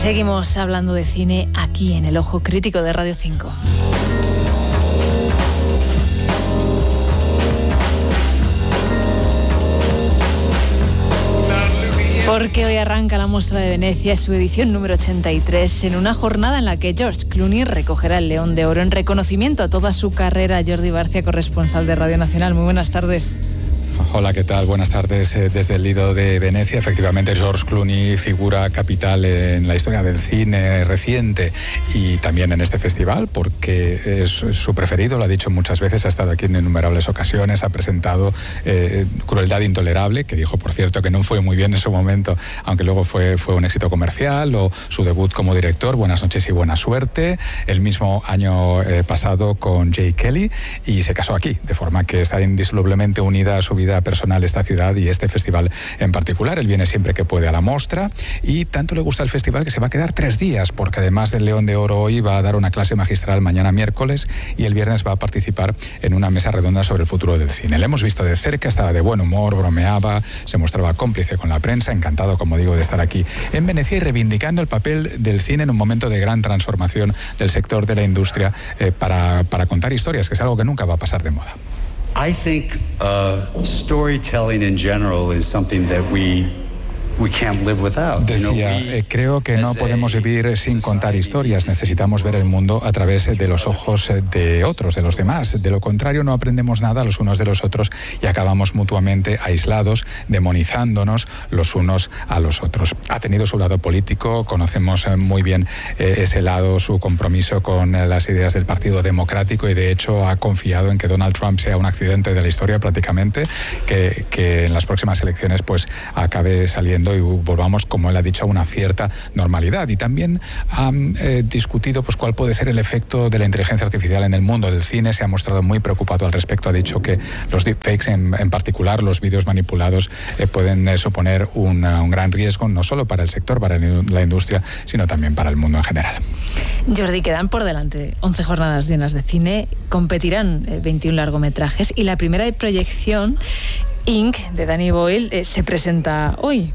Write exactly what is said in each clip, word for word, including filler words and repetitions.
Seguimos hablando de cine aquí en El Ojo Crítico de Radio cinco. Porque hoy arranca la Muestra de Venecia, su edición número ochenta y tres, en una jornada en la que George Clooney recogerá el León de Oro en reconocimiento a toda su carrera. Jordi Barcia, corresponsal de Radio Nacional, muy buenas tardes. Hola, ¿qué tal? Buenas tardes desde el Lido de Venecia. Efectivamente, George Clooney, figura capital en la historia del cine reciente y también en este festival, porque es su preferido, lo ha dicho muchas veces, ha estado aquí en innumerables ocasiones, ha presentado eh, Crueldad Intolerable, que dijo, por cierto, que no fue muy bien en su momento, aunque luego fue, fue un éxito comercial, o su debut como director, Buenas noches y buena suerte, el mismo año eh, pasado con Jay Kelly, y se casó aquí, de forma que está indisolublemente unida a su vida personal esta ciudad y este festival en particular. Él viene siempre que puede a la Mostra y tanto le gusta el festival que se va a quedar tres días, porque además del León de Oro hoy va a dar una clase magistral mañana miércoles y el viernes va a participar en una mesa redonda sobre el futuro del cine. Le hemos visto de cerca, estaba de buen humor, bromeaba, se mostraba cómplice con la prensa, encantado, como digo, de estar aquí en Venecia y reivindicando el papel del cine en un momento de gran transformación del sector de la industria eh, para, para contar historias, que es algo que nunca va a pasar de moda. I think uh, storytelling in general is something that we we can't live without. Decía, eh, creo que no podemos vivir sin contar historias. Necesitamos ver el mundo a través de los ojos de otros, de los demás. De lo contrario, no aprendemos nada los unos de los otros y acabamos mutuamente aislados, demonizándonos los unos a los otros. Ha tenido su lado político, conocemos muy bien eh, ese lado, su compromiso con eh, las ideas del Partido Democrático, y de hecho ha confiado en que Donald Trump sea un accidente de la historia prácticamente, que, que en las próximas elecciones pues acabe saliendo y volvamos, como él ha dicho, a una cierta normalidad. Y también ha eh, discutido pues cuál puede ser el efecto de la inteligencia artificial en el mundo del cine. Se ha mostrado muy preocupado al respecto. Ha dicho que los deepfakes, en, en particular los vídeos manipulados, eh, pueden eh, suponer una, un gran riesgo, no solo para el sector, para la industria, sino también para el mundo en general. Jordi, quedan por delante once jornadas llenas de cine, competirán eh, veintiún largometrajes y la primera de proyección, Ink, de Danny Boyle, eh, se presenta hoy.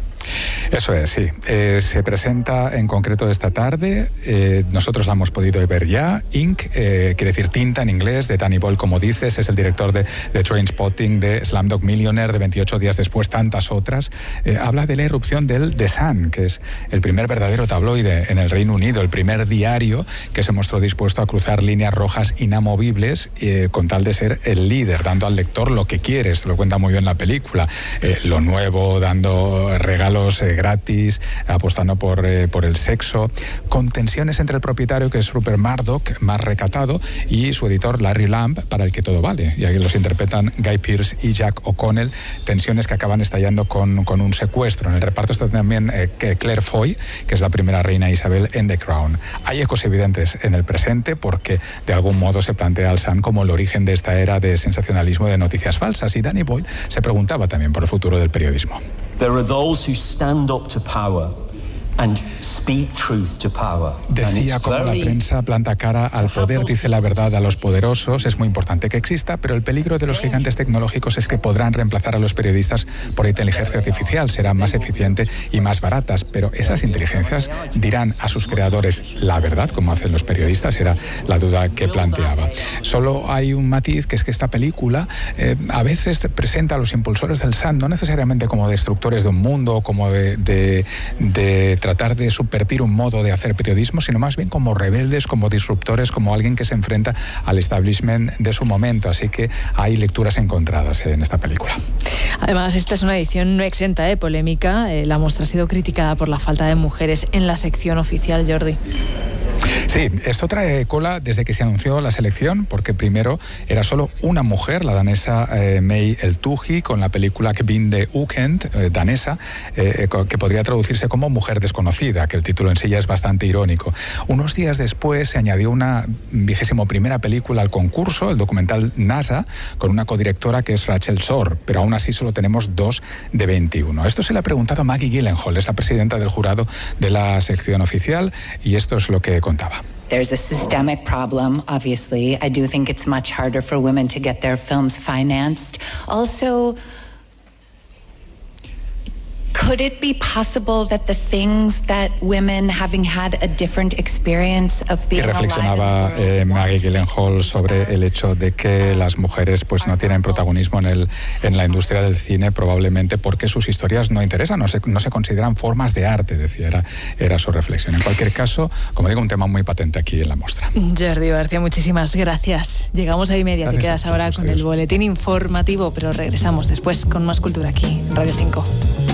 Eso es, sí. Eh, se presenta en concreto esta tarde. Eh, nosotros la hemos podido ver ya. Ink, eh, quiere decir tinta en inglés, de Danny Boyle, como dices. Es el director de, de Trainspotting, de Slumdog Millionaire, de veintiocho días después, tantas otras. Eh, habla de la irrupción del The Sun, que es el primer verdadero tabloide en el Reino Unido, el primer diario que se mostró dispuesto a cruzar líneas rojas inamovibles eh, con tal de ser el líder, dando al lector lo que quiere. Esto lo cuenta muy bien la película. Eh, lo nuevo, dando regalos eh, gratis, apostando por, eh, por el sexo, con tensiones entre el propietario, que es Rupert Murdoch, más recatado, y su editor Larry Lamb, para el que todo vale. Y aquí los interpretan Guy Pearce y Jack O'Connell, tensiones que acaban estallando con, con un secuestro. En el reparto está también eh, Claire Foy, que es la primera reina Isabel en The Crown. Hay ecos evidentes en el presente porque de algún modo se plantea al Sun como el origen de esta era de sensacionalismo, de noticias falsas, y Danny Boyle se preguntaba también por el futuro del periodismo. There are those who stand up to power and speak truth to power. Decía cómo la prensa planta cara al poder, dice la verdad a los poderosos. Es muy importante que exista, pero el peligro de los gigantes tecnológicos es que podrán reemplazar a los periodistas por inteligencia artificial. Serán más eficientes y más baratas, pero esas inteligencias dirán a sus creadores la verdad, como hacen los periodistas. Era la duda que planteaba. Solo hay un matiz, que es que esta película eh, a veces presenta a los impulsores del Sun no necesariamente como destructores de un mundo o como de, de, de tratar de subvertir un modo de hacer periodismo, sino más bien como rebeldes, como disruptores, como alguien que se enfrenta al establishment de su momento. Así que hay lecturas encontradas en esta película. Además, esta es una edición no exenta de polémica. Eh, la muestra ha sido criticada por la falta de mujeres en la sección oficial, Jordi. Sí, esto trae cola desde que se anunció la selección, porque primero era solo una mujer, la danesa eh, May Eltugi, con la película Kvinde Ukent, eh, danesa, eh, que podría traducirse como Mujer desconocida, que el título en sí ya es bastante irónico. Unos días después se añadió una vigésimo primera película al concurso, el documental NASA, con una codirectora que es Rachel Shore, pero aún así solo tenemos dos de veintiuno. Esto se le ha preguntado a Maggie Gyllenhaal, es la presidenta del jurado de la sección oficial, y esto es lo que contaba. There's a systemic problem, obviously. I do think it's much harder for women to get their films financed. Also, Could it be possible that the things that women, having had a different experience of Y being alive in the reflexionaba world, eh, Maggie want to Gyllenhaal sobre el hecho de que las mujeres pues no tienen protagonismo en el en la industria del cine, probablemente porque sus historias no interesan, no se, no se consideran formas de arte, decía, era, era su reflexión. En cualquier caso, como digo, un tema muy patente aquí en la muestra. Jordi García, muchísimas gracias. Llegamos a y media, Gracias te quedas a ahora vosotros, con adiós. el boletín informativo, pero regresamos después con más cultura aquí en Radio cinco.